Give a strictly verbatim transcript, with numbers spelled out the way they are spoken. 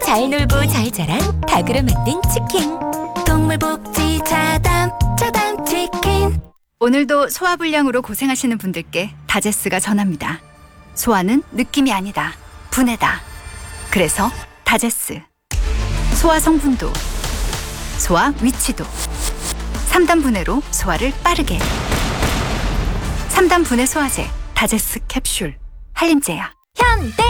잘 놀고 잘 자란 닭으로 만든 치킨. 동물복지 자담 자담 치킨. 오늘도 소화불량으로 고생하시는 분들께 다제스가 전합니다. 소화는 느낌이 아니다, 분해다. 그래서 다제스. 소화 성분도, 소화 위치도, 삼 단 분해로 소화를 빠르게. 삼 단 분해 소화제 다제스 캡슐 한림제약. 현대